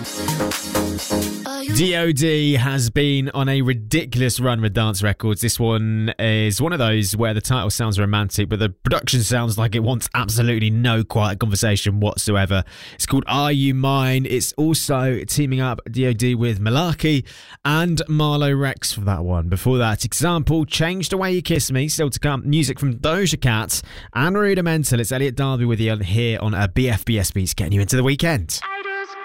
DOD has been on a ridiculous run with dance records. This one is one of those where the title sounds romantic, but the production sounds like it wants absolutely no quiet conversation whatsoever. It's called Are You Mine? It's also teaming up DOD with Malarkey and Marlo Rex for that one. Before that, Example, Change the Way You Kiss Me. Still to come, music from Doja Cat and Rudimental. It's Elliot Darby with you here on BFBS Beats, getting you into the weekend.